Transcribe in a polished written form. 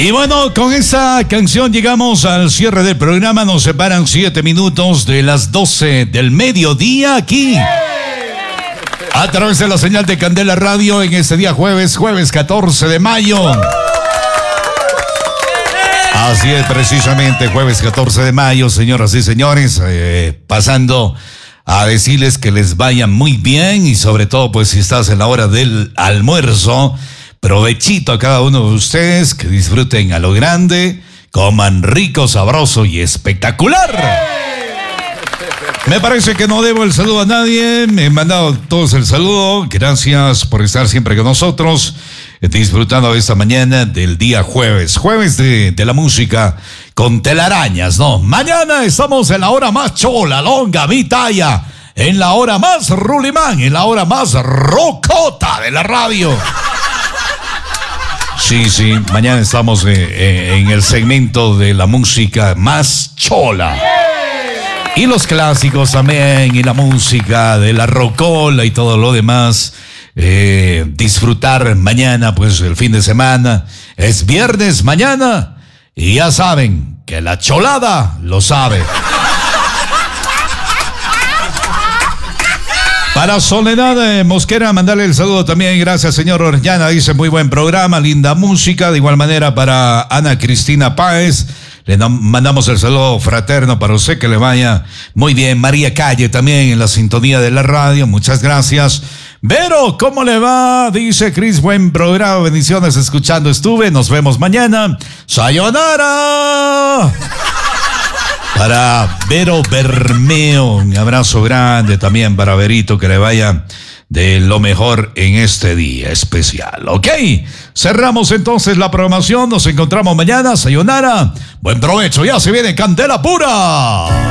Y bueno, con esta canción llegamos al cierre del programa. Nos separan 7 minutos de las 12 del mediodía aquí, a través de la señal de Candela Radio en este día jueves 14 de mayo. Así es, precisamente, jueves 14 de mayo, señoras y señores, pasando a decirles que les vaya muy bien y sobre todo, pues si estás en la hora del almuerzo, provechito a cada uno de ustedes, que disfruten a lo grande, coman rico, sabroso y espectacular. Me parece que no debo el saludo a nadie, me han mandado todos el saludo, gracias por estar siempre con nosotros, disfrutando esta mañana del día jueves de la música con telarañas, ¿no? Mañana estamos en la hora más chola, longa, vitaya, en la hora más rulimán, en la hora más rocota de la radio. Sí, mañana estamos en el segmento de la música más chola. Y los clásicos también, y la música de la rocola y todo lo demás. Disfrutar mañana, pues el fin de semana. Es viernes mañana y ya saben que la cholada lo sabe. Para Soledad Mosquera, mandarle el saludo también. Gracias, señor Orellana. Dice, muy buen programa, linda música. De igual manera para Ana Cristina Páez. Le mandamos el saludo fraterno para usted, que le vaya muy bien. María Calle también en la sintonía de la radio. Muchas gracias. Vero, ¿cómo le va? Dice Cris, buen programa, bendiciones, escuchando estuve. Nos vemos mañana. ¡Sayonara! Para Vero Bermeo, un abrazo grande también para Verito, que le vaya de lo mejor en este día especial. Ok, cerramos entonces la programación, nos encontramos mañana, sayonara, buen provecho, ya se viene Candela Pura.